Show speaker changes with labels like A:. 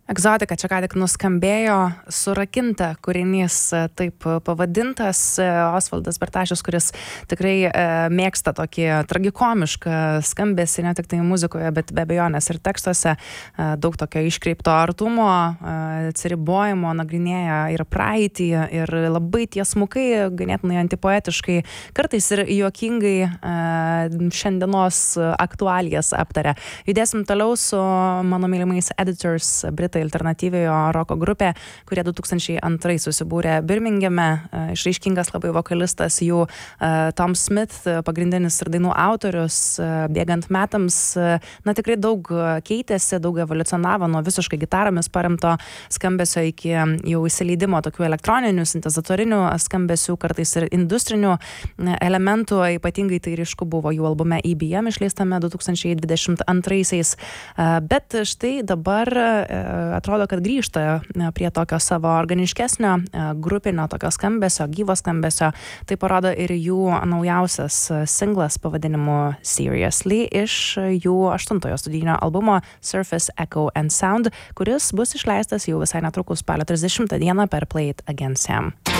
A: Egzotika čia ką tik nuskambėjo, Surakinta kūrinys taip pavadintas. Osvaldas Bartašius, kuris tikrai mėgsta tokį tragikomišką skambesį, ne tik tai muzikoje, bet be abejonės ir tekstuose. Daug tokio iškreipto artumo, atsiribojimo, nagrinėja ir praeitį, ir labai tiesmukai, ganėtinai antipoetiškai, kartais ir juokingai šiandienos aktualijas aptaria. Judėsim toliau su mano mylimais Editors, Britai alternatyviojo roko grupė, kurie 2002 susibūrė Birmingeme. Išraiškingas labai vokalistas jų Tom Smith, pagrindinis ir dainų autorius. Bėgant metams, tikrai daug keitėsi, daug evoliucionavo nuo visiškai gitaromis paremto skambesio iki jau įsileidimo tokių elektroninių, sintezatorinių skambesių, kartais ir industrinių elementų. Ypatingai tai ryšku buvo jų albume EBM išleistame 2022-aisiais. Bet štai dabar atrodo, kad grįžta prie tokio savo organiškesnio, grupinio tokio skambesio, gyvo skambesio. Tai parodo ir jų naujausias singlas pavadinimu Seriously iš jų 8-ojo studijinio albumo Surface, Echo and Sound, kuris bus išleistas jau visai netrukus spalio 30 dieną per Play It Again Sam.